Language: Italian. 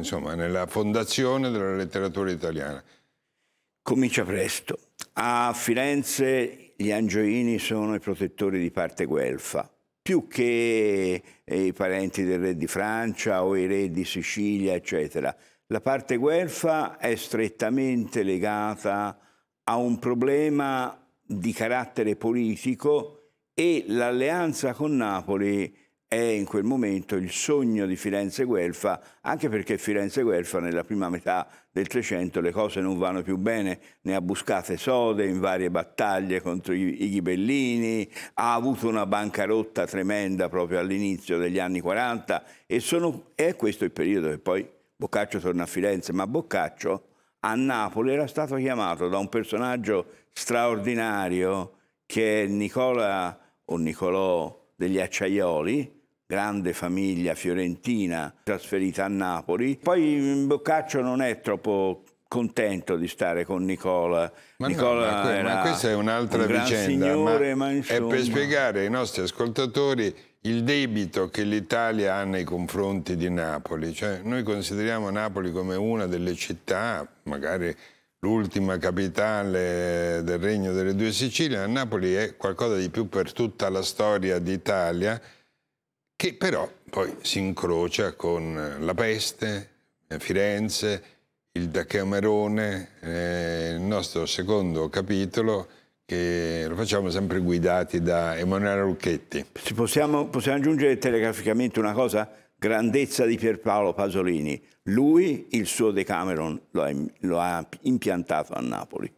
insomma, nella fondazione della letteratura italiana? Comincia presto. A Firenze gli angioini sono i protettori di parte guelfa, più che i parenti del re di Francia o i re di Sicilia, eccetera. La parte guelfa è strettamente legata a un problema di carattere politico e l'alleanza con Napoli è in quel momento il sogno di Firenze Guelfa, anche perché Firenze Guelfa nella prima metà del Trecento le cose non vanno più bene, ne ha buscate sode in varie battaglie contro i ghibellini, ha avuto una bancarotta tremenda proprio all'inizio degli anni 40 e è questo il periodo che poi Boccaccio torna a Firenze, ma Boccaccio a Napoli era stato chiamato da un personaggio straordinario che è Nicola o Nicolò degli Acciaioli, grande famiglia fiorentina trasferita a Napoli. Poi Boccaccio non è troppo contento di stare con Nicola. Ma questa è un'altra vicenda, signore, ma è per spiegare ai nostri ascoltatori il debito che l'Italia ha nei confronti di Napoli. Cioè, noi consideriamo Napoli come una delle città, magari l'ultima capitale del Regno delle Due Sicilie, ma Napoli è qualcosa di più per tutta la storia d'Italia, che però poi si incrocia con la peste, Firenze, il Decamerone, il nostro secondo capitolo, che lo facciamo sempre guidati da Emanuele Lucchetti. Possiamo aggiungere telegraficamente una cosa? Grandezza di Pierpaolo Pasolini. Lui il suo Decameron lo ha impiantato a Napoli.